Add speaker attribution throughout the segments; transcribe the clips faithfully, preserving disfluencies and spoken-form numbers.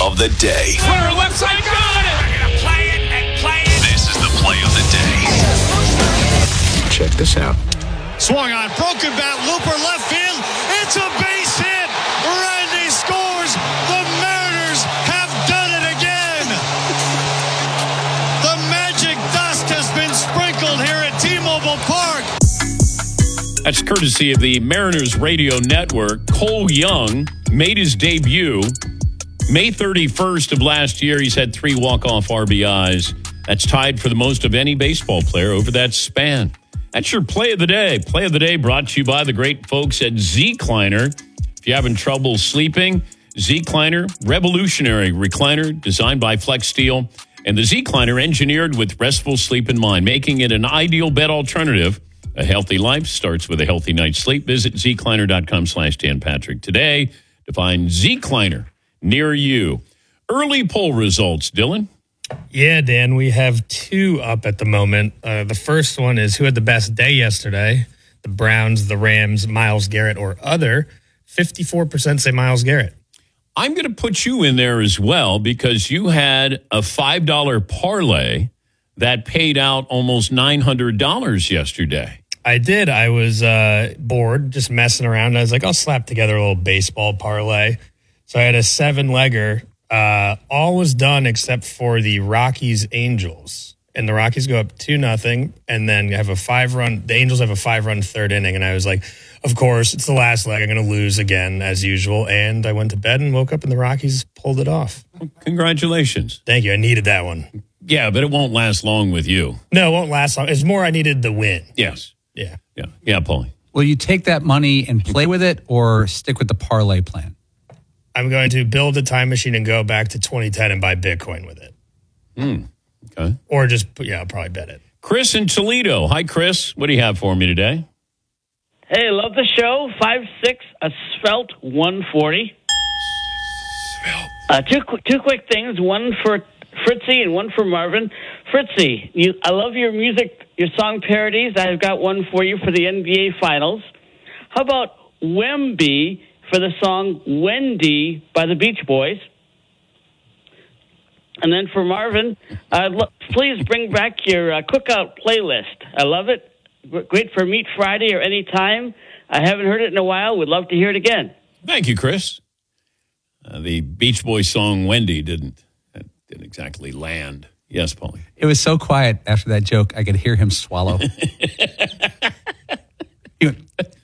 Speaker 1: of the day.
Speaker 2: Runner left side, got it! We're going to play it and play it.
Speaker 1: This is the play of the day. Check this out.
Speaker 3: Swung on, broken bat, looper left field. It's a base hit. Randy scores. The Mariners have done it again. The magic dust has been sprinkled here at T-Mobile Park.
Speaker 4: That's courtesy of the Mariners Radio Network. Cole Young made his debut May thirty-first of last year. He's had three walk-off R B Is. That's tied for the most of any baseball player over that span. That's your play of the day. Play of the day brought to you by the great folks at Zecliner. If you're having trouble sleeping, Zecliner, revolutionary recliner designed by Flex Steel. And the Zecliner engineered with restful sleep in mind, making it an ideal bed alternative. A healthy life starts with a healthy night's sleep. Visit Zecliner.com slash Dan Patrick today to find Zecliner near you. Early poll results, Dylan.
Speaker 5: Yeah, Dan, we have two up at the moment. Uh, the first one is who had the best day yesterday? The Browns, the Rams, Myles Garrett, or other. fifty-four percent say Myles Garrett.
Speaker 4: I'm going to put you in there as well because you had a five dollar parlay that paid out almost nine hundred dollars yesterday.
Speaker 5: I did. I was uh, bored, just messing around. I was like, I'll slap together a little baseball parlay. So I had a seven-legger. Uh, all was done except for the Rockies Angels, and the Rockies go up two nothing, and then have a five run. The Angels have a five run third inning, and I was like, of course, it's the last leg. I'm going to lose again as usual, and I went to bed and woke up, and the Rockies pulled it off.
Speaker 4: Congratulations!
Speaker 5: Thank you. I needed that one.
Speaker 4: Yeah, but it won't last long with you.
Speaker 5: No, it won't last long. It's more I needed the win.
Speaker 4: Yes.
Speaker 5: Yeah.
Speaker 4: Yeah. Yeah, Paulie.
Speaker 6: Will you take that money and play with it, or stick with the parlay plan?
Speaker 5: I'm going to build a time machine and go back to twenty ten and buy Bitcoin with it.
Speaker 4: Hmm. Okay.
Speaker 5: Or just, yeah, I'll probably bet it.
Speaker 4: Chris in Toledo. Hi, Chris. What do you have for me today?
Speaker 7: Hey, love the show. five six, a svelte one forty.
Speaker 4: Svelte.
Speaker 7: Uh, two, qu- two quick things. One for Fritzy and one for Marvin. Fritzy, you, I love your music, your song parodies. I've got one for you for the N B A Finals. How about Wemby for the song Wendy by the Beach Boys? And then for Marvin, uh, look, please bring back your uh, cookout playlist. I love it. Great for Meat Friday or any time. I haven't heard it in a while. Would love to hear it again.
Speaker 4: Thank you, Chris. Uh, the Beach Boys song Wendy didn't didn't exactly land. Yes, Paulie.
Speaker 6: It was so quiet after that joke, I could hear him swallow. He went,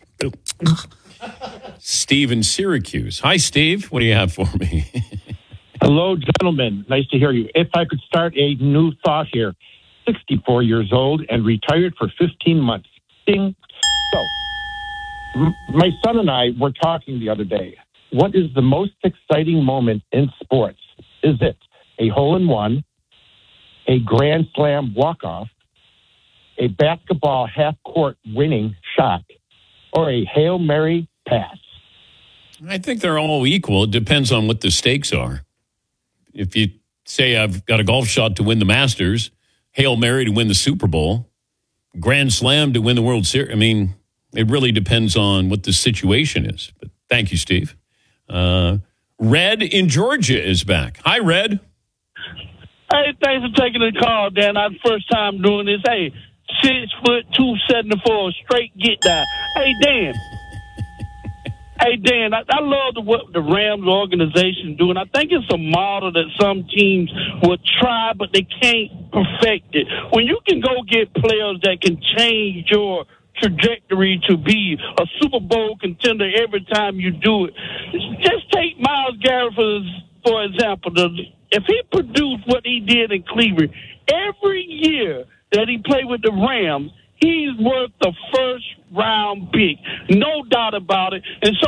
Speaker 4: Steve in Syracuse. Hi, Steve. What do you have for me?
Speaker 8: Hello, gentlemen. Nice to hear you. If I could start a new thought here. sixty-four years old and retired for fifteen months. Ding. So, m- my son and I were talking the other day. What is the most exciting moment in sports? Is it a hole-in-one, a grand slam walk-off, a basketball half-court winning shot, or a Hail Mary pass?
Speaker 4: I think they're all equal. It depends on what the stakes are. If you say I've got a golf shot to win the Masters, Hail Mary to win the Super Bowl, Grand Slam to win the World Series, I mean, it really depends on what the situation is. But thank you, Steve. Uh, Red in Georgia is back. Hi, Red.
Speaker 9: Hey, thanks for taking the call, Dan. Our first time doing this. Hey, six foot two seventy four, straight get down. Hey, Dan. Hey, Dan, I, I love the, what the Rams organization doing. I think it's a model that some teams will try, but they can't perfect it. When you can go get players that can change your trajectory to be a Super Bowl contender every time you do it. Just take Myles Garrett, for, for example. The, if he produced what he did in Cleveland, every year that he played with the Rams, he's worth the first round pick. No doubt about it. And so